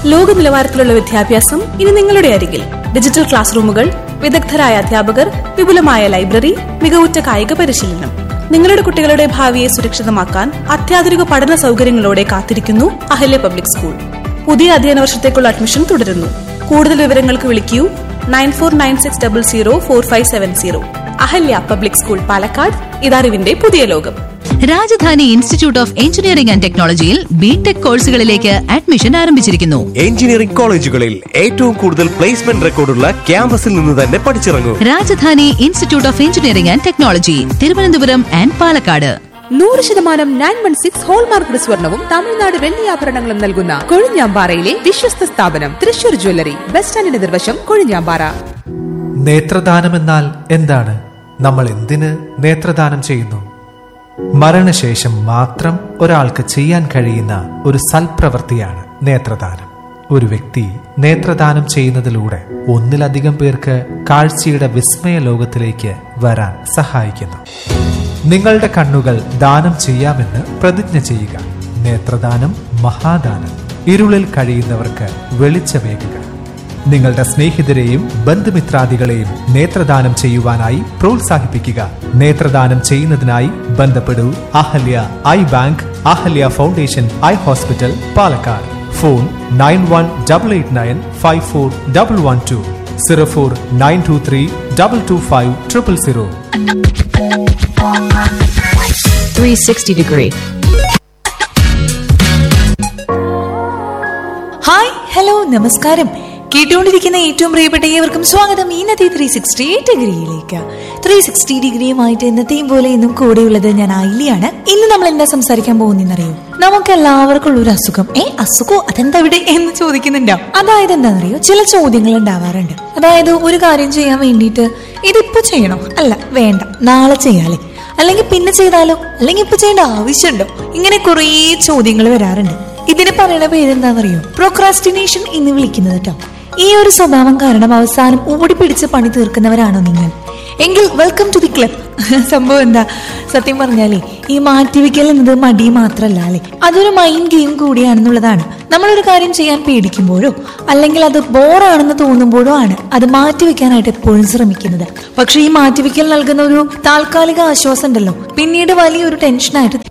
ലോക നിലവാരത്തിലുള്ള വിദ്യാഭ്യാസം ഇനി നിങ്ങളുടെ അരികിൽ. ഡിജിറ്റൽ ക്ലാസ് റൂമുകൾ, വിദഗ്ധരായ അധ്യാപകർ, വിപുലമായ ലൈബ്രറി, മികവുറ്റ കായിക പരിശീലനം. നിങ്ങളുടെ കുട്ടികളുടെ ഭാവിയെ സുരക്ഷിതമാക്കാൻ അത്യാധുനിക പഠന സൗകര്യങ്ങളോടെ കാത്തിരിക്കുന്നു അഹല്യ പബ്ലിക് സ്കൂൾ. പുതിയ അധ്യയന വർഷത്തേക്കുള്ള അഡ്മിഷൻ തുടരുന്നു. കൂടുതൽ വിവരങ്ങൾക്ക് വിളിക്കൂ 9496004570. Ahalya public school, Palakkad. ഇതറിവിന്റെ പുതിയ ലോകം. Rajdhani institute of engineering and ടെക്നോളജിയിൽ ബിടെക് കോഴ്സുകളിലേക്ക് അഡ്മിഷൻ ആരംഭിച്ചിരിക്കുന്നു. എഞ്ചിനീയറിംഗ് കോളേജുകളിൽ ഏറ്റവും കൂടുതൽ പ്ലേസ്മെന്റ് റെക്കോർഡുള്ള ക്യാമ്പസിൽ നിന്ന് തന്നെ പഠിച്ചിറങ്ങും. Rajdhani institute of engineering and technology, Thiruvananthapuram and Palakkad. 100% 916 hallmark സ്വർണവും തമിഴ്നാട് വെള്ളിയാഭരണങ്ങളും നൽകുന്ന കൊഴിഞ്ഞാമ്പാറയിലെ വിശ്വസ്ത സ്ഥാപനം തൃശൂർ ജ്വല്ലറി, ബസ് സ്റ്റാൻഡിന് എതിർവശം, കൊഴിഞ്ഞാമ്പാറ. നേത്രദാനം എന്നാൽ എന്താണ്? നമ്മൾ എന്തിന് നേത്രദാനം ചെയ്യുന്നു? മരണശേഷം മാത്രം ഒരാൾക്ക് ചെയ്യാൻ കഴിയുന്ന ഒരു സൽപ്രവൃത്തിയാണ് നേത്രദാനം. ഒരു വ്യക്തി നേത്രദാനം ചെയ്യുന്നതിലൂടെ ഒന്നിലധികം പേർക്ക് കാഴ്ചയുടെ വിസ്മയ ലോകത്തിലേക്ക് വരാൻ സഹായിക്കുന്നു. നിങ്ങളുടെ കണ്ണുകൾ ദാനം ചെയ്യാമെന്ന് പ്രതിജ്ഞ ചെയ്യുക. നേത്രദാനം മഹാദാനം. ഇരുളിൽ കഴിയുന്നവർക്ക് വെളിച്ചമേകുക. നിങ്ങളുടെ സ്നേഹിതരെയും ബന്ധുമിത്രാദികളെയും നേത്രദാനം ചെയ്യുവാനായി പ്രോത്സാഹിപ്പിക്കുക. നേത്രദാനം ചെയ്യുന്നതിനായി ബന്ധപ്പെടൂ Ahalya I bank, Ahalya foundation eye hospital, Palakkad. Phone 9188954112, 0492322500. 360 degree. Hi, hello, നമസ്കാരം. കേട്ടുകൊണ്ടിരിക്കുന്ന ഏറ്റവും പ്രിയപ്പെട്ട ഏവർക്കും സ്വാഗതം ഇന്നത്തെ 360 ഡിഗ്രിയിലേക്ക്. 360 ഡിഗ്രിയുമായിട്ട് എന്നത്തെയും പോലെ ഇന്നും കൂടെയുള്ളത് ഞാൻ ആയില്യാണ്. ഇന്ന് നമ്മൾ എന്താ സംസാരിക്കാൻ പോകുന്നറിയോ? നമുക്ക് എല്ലാവർക്കും ഉള്ള ഒരു അസുഖം. അസുഖോ അതെന്താ ഇവിടെ എന്ന് ചോദിക്കുന്നുണ്ടോ? അതായത് എന്താണെന്നറിയോ, ചില ചോദ്യങ്ങൾ ഉണ്ടാവാറുണ്ട്. അതായത് ഒരു കാര്യം ചെയ്യാൻ വേണ്ടിയിട്ട് ഇതിപ്പോ ചെയ്യണോ, അല്ല വേണ്ട നാളെ ചെയ്യാലേ, അല്ലെങ്കിൽ പിന്നെ ചെയ്താലോ, അല്ലെങ്കിൽ ഇപ്പൊ ചെയ്യേണ്ട ആവശ്യമുണ്ടോ, ഇങ്ങനെ കുറേ ചോദ്യങ്ങൾ വരാറുണ്ട്. ഇതിന് പറയുന്ന പേരെന്താണെന്നറിയോ? പ്രോക്രാസ്റ്റിനേഷൻ എന്ന് വിളിക്കുന്നത് കേട്ടോ. ഈ ഒരു സ്വഭാവം കാരണം അവസാനം ഓടിപ്പിടിച്ച് പണി തീർക്കുന്നവരാണോ നിങ്ങൾ? എങ്കിൽ വെൽക്കം ടു ദി ക്ലബ്. സംഭവം എന്താ? സത്യം പറഞ്ഞാലേ ഈ മാറ്റിവെക്കൽ എന്നത് മടി മാത്രല്ല അല്ലെ, അതൊരു മൈൻഡ് ഗെയിം കൂടിയാണെന്നുള്ളതാണ്. നമ്മളൊരു കാര്യം ചെയ്യാൻ പേടിക്കുമ്പോഴോ അല്ലെങ്കിൽ അത് ബോറാണെന്ന് തോന്നുമ്പോഴോ ആണ് അത് മാറ്റിവെക്കാനായിട്ട് എപ്പോഴും ശ്രമിക്കുന്നത്. പക്ഷെ ഈ മാറ്റിവെക്കൽ നൽകുന്ന ഒരു താൽക്കാലിക ആശ്വാസം ഉണ്ടല്ലോ, പിന്നീട് വലിയൊരു ടെൻഷനായിട്ട്